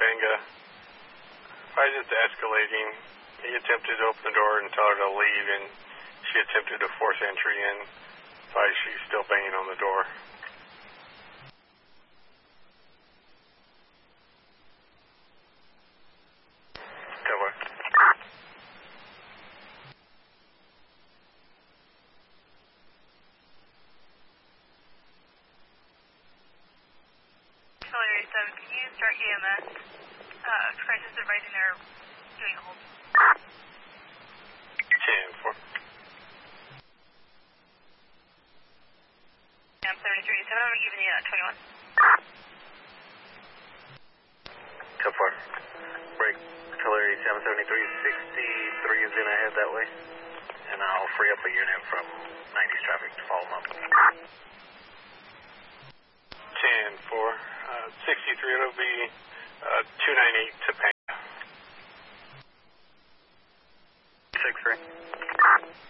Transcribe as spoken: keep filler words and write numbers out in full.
Topanga. Why is it escalating? He attempted to open the door and tell her to leave, and she attempted to force entry in. Why is she still banging on the door? Cover. Auxiliary seven, can you start E M S? Uh, crisis advising they're doing a hold. ten four. I'm seventy-three, seven, I'm giving you uh, twenty-one. ten four. Break. Artillery seven seventy-three, sixty-three is going to head that way. And I'll free up a unit from nineties traffic to follow them up. ten four. Uh, sixty-three, it'll be uh, two ninety-eight Topanga. six three.